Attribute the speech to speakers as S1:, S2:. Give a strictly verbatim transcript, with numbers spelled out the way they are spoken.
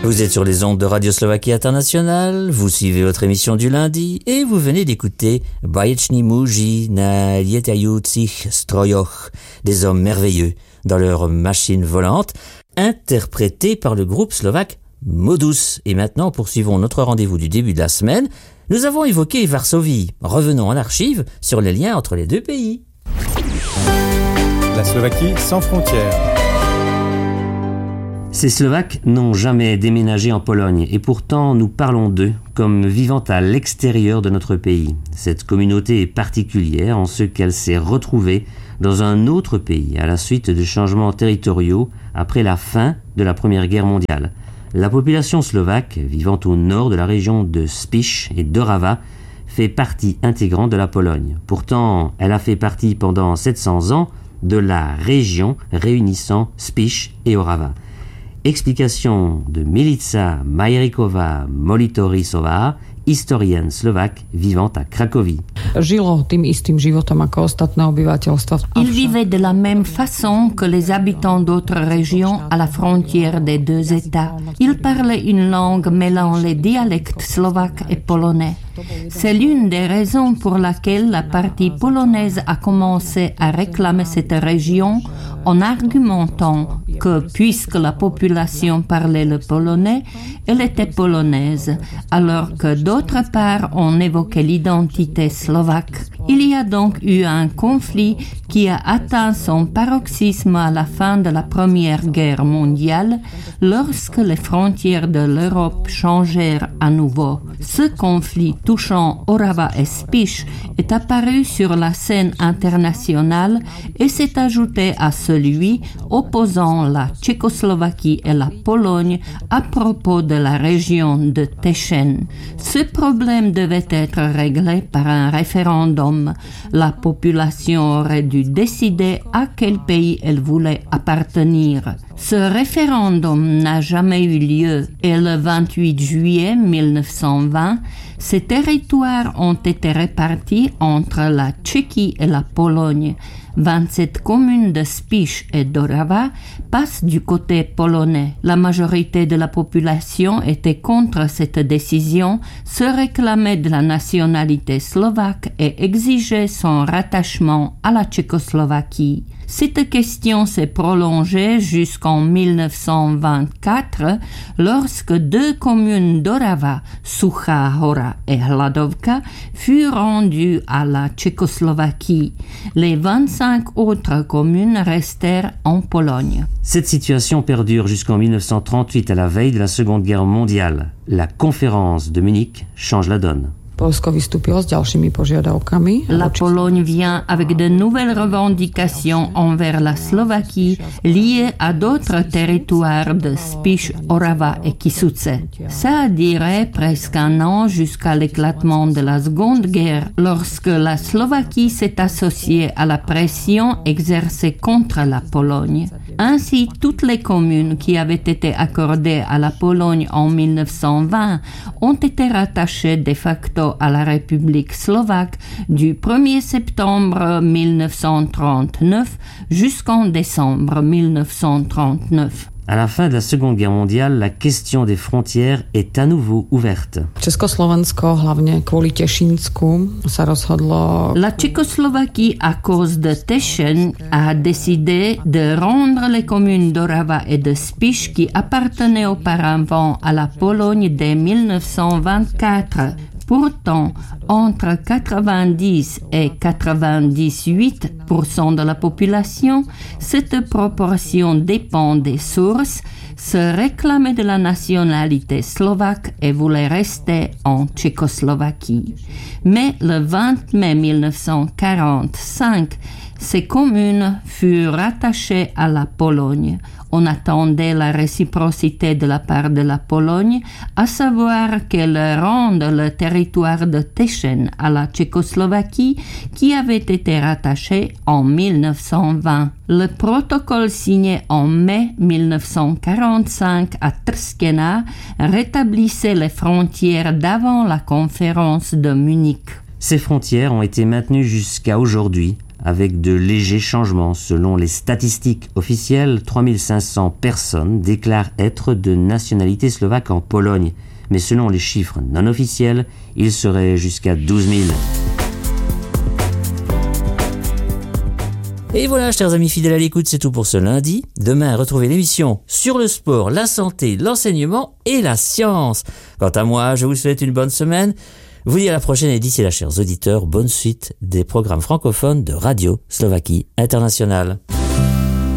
S1: Vous êtes sur les ondes de Radio Slovaquie Internationale, vous suivez votre émission du lundi et vous venez d'écouter Bajeczni muži na lietajúcich strojoch, des hommes merveilleux dans leur machine volante, interprété par le groupe slovaque Modus. Et maintenant, poursuivons notre rendez-vous du début de la semaine. Nous avons évoqué Varsovie. Revenons en archive sur les liens entre les deux pays.
S2: La Slovaquie sans frontières.
S3: Ces Slovaques n'ont jamais déménagé en Pologne et pourtant nous parlons d'eux comme vivant à l'extérieur de notre pays. Cette communauté est particulière en ce qu'elle s'est retrouvée dans un autre pays à la suite de changements territoriaux après la fin de la Première Guerre mondiale. La population slovaque vivant au nord de la région de Spiš et d'Orava fait partie intégrante de la Pologne. Pourtant, elle a fait partie pendant sept cents ans de la région réunissant Spiš et Orava. Explication de Milica Majerikova-Molitorisová, historienne slovaque vivant à Cracovie.
S4: Il vivait de la même façon que les habitants d'autres régions à la frontière des deux États. Il parlait une langue mêlant les dialectes slovaques et polonais. C'est l'une des raisons pour laquelle la partie polonaise a commencé à réclamer cette région en argumentant que, puisque la population parlait le polonais, elle était polonaise, alors que d'autre part on évoquait l'identité slovaque. Il y a donc eu un conflit qui a atteint son paroxysme à la fin de la Première Guerre mondiale, lorsque les frontières de l'Europe changèrent à nouveau. Ce conflit touchant Orava et Spiš est apparu sur la scène internationale et s'est ajouté à celui opposant la Tchécoslovaquie et la Pologne à propos de la région de Teschen. Ce problème devait être réglé par un référendum. La population aurait dû décider à quel pays elle voulait appartenir. Ce référendum n'a jamais eu lieu et le vingt-huit juillet mille neuf cent vingt, ces territoires ont été répartis entre la Tchéquie et la Pologne. vingt-sept communes de Spiš et d'Orava passent du côté polonais. La majorité de la population était contre cette décision, se réclamait de la nationalité slovaque et exigeait son rattachement à la Tchécoslovaquie. Cette question s'est prolongée jusqu'en mille neuf cent vingt-quatre, lorsque deux communes d'Orava, Suchá Hora et Hladovka, furent rendues à la Tchécoslovaquie. Les vingt-cinq autres communes restèrent en Pologne.
S3: Cette situation perdure jusqu'en mille neuf cent trente-huit, à la veille de la Seconde Guerre mondiale. La conférence de Munich change la donne.
S4: La Pologne vient avec de nouvelles revendications envers la Slovaquie liées à d'autres territoires de Spiš, Orava et Kisuce. Ça a duré presque un an jusqu'à l'éclatement de la Seconde Guerre, lorsque la Slovaquie s'est associée à la pression exercée contre la Pologne. Ainsi, toutes les communes qui avaient été accordées à la Pologne en mille neuf cent vingt ont été rattachées de facto à la République slovaque du premier septembre mille neuf cent trente-neuf jusqu'en décembre mille neuf cent trente-neuf.
S3: À la fin de la Seconde Guerre mondiale, la question des frontières est à nouveau ouverte.
S4: La Tchécoslovaquie, à cause de Teschen, a décidé de rendre les communes d'Orava et de Spiš qui appartenaient auparavant à la Pologne dès mille neuf cent vingt-quatre. Pourtant, entre quatre-vingt-dix et quatre-vingt-dix-huit pour cent de la population, cette proportion dépend des sources, se réclamait de la nationalité slovaque et voulait rester en Tchécoslovaquie. Mais le vingt mai mille neuf cent quarante-cinq, ces communes furent rattachées à la Pologne. On attendait la réciprocité de la part de la Pologne, à savoir qu'elle rende le territoire de Teschen à la Tchécoslovaquie qui avait été rattaché en mille neuf cent vingt. Le protocole signé en mai mille neuf cent quarante-cinq à Trskena rétablissait les frontières d'avant la conférence de Munich.
S3: Ces frontières ont été maintenues jusqu'à aujourd'hui, avec de légers changements. Selon les statistiques officielles, trois mille cinq cents personnes déclarent être de nationalité slovaque en Pologne. Mais selon les chiffres non officiels, il serait jusqu'à douze mille.
S1: Et voilà, chers amis fidèles à l'écoute, c'est tout pour ce lundi. Demain, retrouvez l'émission sur le sport, la santé, l'enseignement et la science. Quant à moi, je vous souhaite une bonne semaine. Vous dis à la prochaine et d'ici là, chers auditeurs, bonne suite des programmes francophones de Radio Slovaquie Internationale.